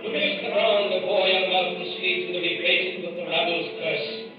To finish the round of all young mountain streets and to be baited with the rabble's curse.